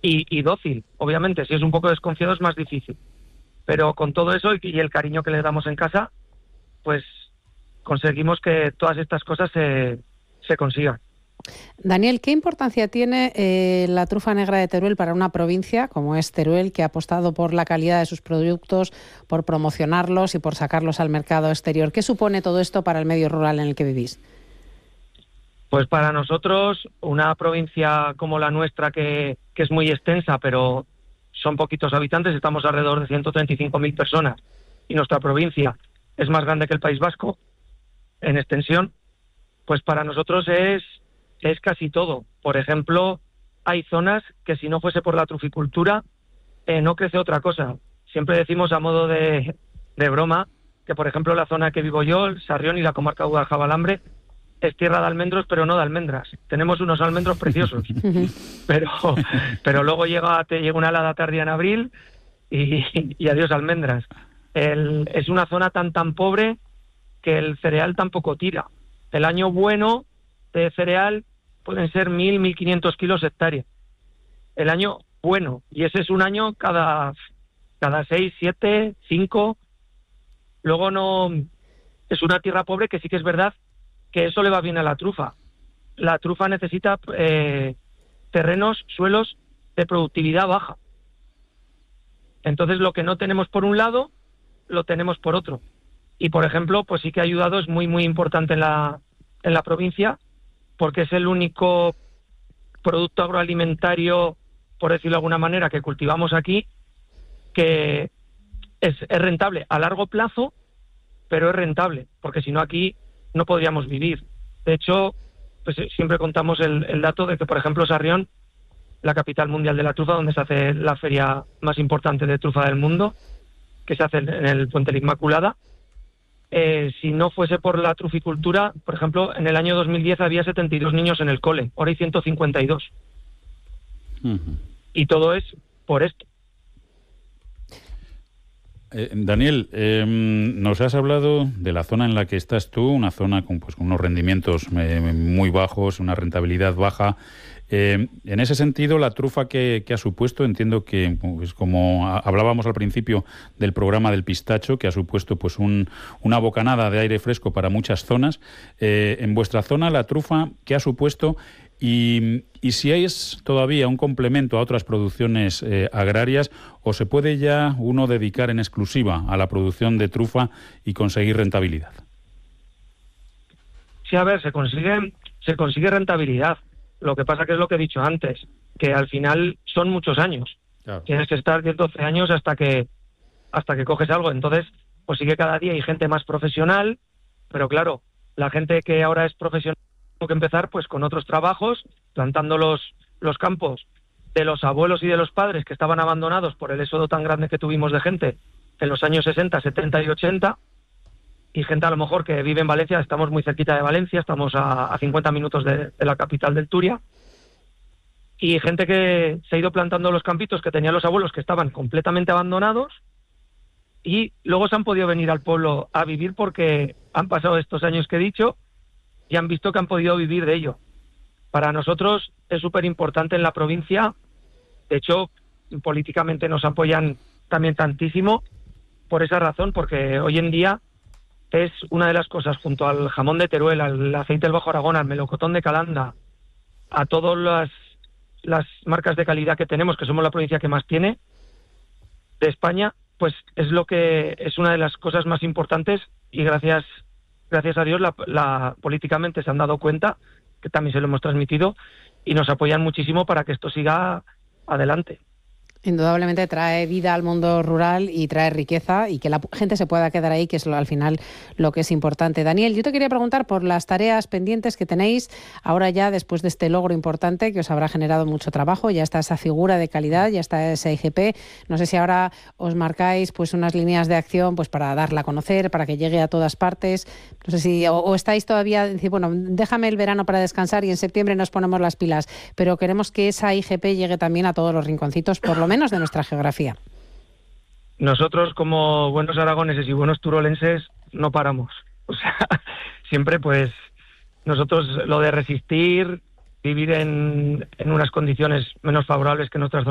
y dócil. Obviamente, si es un poco desconfiado es más difícil. Pero con todo eso y el cariño que le damos en casa, pues conseguimos que todas estas cosas se consigan. Daniel, ¿qué importancia tiene la trufa negra de Teruel para una provincia como es Teruel, que ha apostado por la calidad de sus productos, por promocionarlos y por sacarlos al mercado exterior? ¿Qué supone todo esto para el medio rural en el que vivís? Pues para nosotros, una provincia como la nuestra, que es muy extensa, pero son poquitos habitantes, estamos alrededor de 135.000 personas, y nuestra provincia es más grande que el País Vasco en extensión, pues para nosotros es casi todo. Por ejemplo, hay zonas que si no fuese por la truficultura, no crece otra cosa. Siempre decimos a modo de broma que, por ejemplo, la zona que vivo yo, el Sarrión y la comarca de Guadaljabalambre, es tierra de almendros, pero no de almendras. Tenemos unos almendros preciosos, pero luego te llega una helada tardía en abril y adiós almendras. Es una zona tan pobre que el cereal tampoco tira. El año bueno de cereal pueden ser 1.500 kilos hectárea. El año bueno, y ese es un año cada 6, 7, 5. Luego no es una tierra pobre, que sí que es verdad que eso le va bien a la trufa. La trufa necesita terrenos, suelos de productividad baja. Entonces lo que no tenemos por un lado, lo tenemos por otro. Y por ejemplo, pues sí que ha ayudado, es muy importante en la provincia, porque es el único producto agroalimentario, por decirlo de alguna manera, que cultivamos aquí, que es rentable a largo plazo, pero es rentable, porque si no aquí no podríamos vivir. De hecho, pues siempre contamos el dato de que, por ejemplo, Sarrión, la capital mundial de la trufa, donde se hace la feria más importante de trufa del mundo, que se hace en el Puente de la Inmaculada, si no fuese por la truficultura, por ejemplo, en el año 2010 había 72 niños en el cole, ahora hay 152. Uh-huh. Y todo es por esto. Daniel, nos has hablado de la zona en la que estás tú, una zona con unos rendimientos muy bajos, una rentabilidad baja. En ese sentido, la trufa que ha supuesto, entiendo que, pues, como hablábamos al principio del programa del pistacho, que ha supuesto pues una bocanada de aire fresco para muchas zonas. En vuestra zona, la trufa, ¿qué ha supuesto? Y si es todavía un complemento a otras producciones agrarias, o se puede ya uno dedicar en exclusiva a la producción de trufa y conseguir rentabilidad. Sí, a ver, se consigue rentabilidad. Lo que pasa que es lo que he dicho antes, que al final son muchos años. Claro. Tienes que estar 10, 12 años hasta que coges algo. Entonces, pues sí que cada día hay gente más profesional, pero claro, la gente que ahora es profesional tiene que empezar pues con otros trabajos, plantando los campos de los abuelos y de los padres que estaban abandonados por el éxodo tan grande que tuvimos de gente en los años 60, 70 y 80, y gente a lo mejor que vive en Valencia. Estamos muy cerquita de Valencia, estamos a 50 minutos de la capital del Turia, y gente que se ha ido plantando los campitos que tenían los abuelos, que estaban completamente abandonados, y luego se han podido venir al pueblo a vivir porque han pasado estos años que he dicho y han visto que han podido vivir de ello. Para nosotros es súper importante en la provincia. De hecho, políticamente nos apoyan también tantísimo por esa razón, porque hoy en día es una de las cosas, junto al jamón de Teruel, al aceite del Bajo Aragón, al melocotón de Calanda, a todas las marcas de calidad que tenemos, que somos la provincia que más tiene de España, pues es una de las cosas más importantes, y gracias a Dios políticamente se han dado cuenta, que también se lo hemos transmitido, y nos apoyan muchísimo para que esto siga adelante. Indudablemente trae vida al mundo rural y trae riqueza, y que la gente se pueda quedar ahí, que es al final lo que es importante. Daniel, yo te quería preguntar por las tareas pendientes que tenéis ahora, ya después de este logro importante que os habrá generado mucho trabajo. Ya está esa figura de calidad, ya está esa IGP. No sé si ahora os marcáis pues unas líneas de acción pues para darla a conocer, para que llegue a todas partes. No sé si o estáis todavía decir, bueno, déjame el verano para descansar y en septiembre nos ponemos las pilas, pero queremos que esa IGP llegue también a todos los rinconcitos, por lo menos de nuestra geografía. Nosotros, como buenos aragoneses y buenos turolenses, no paramos. O sea, siempre pues nosotros lo de resistir, vivir en unas condiciones menos favorables que nuestras